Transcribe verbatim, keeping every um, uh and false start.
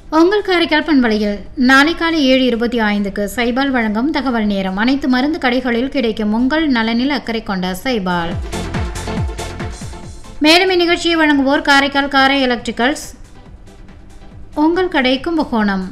உங்கள் காரைக்கால் பண்பலையில் நாளை காலை ஏழு இருபத்தி ஐந்துக்கு சைபால் வழங்கும் தகவல் நேரம். அனைத்து மருந்து கடைகளில் கிடைக்கும் உங்கள் நலனில் அக்கறை கொண்ட சைபால். மேலும் இந்நிகழ்ச்சியை வழங்குவோர் காரைக்கால் காரை எலக்ட்ரிக்கல்ஸ், உங்கள் கடை கும்பகோணம்.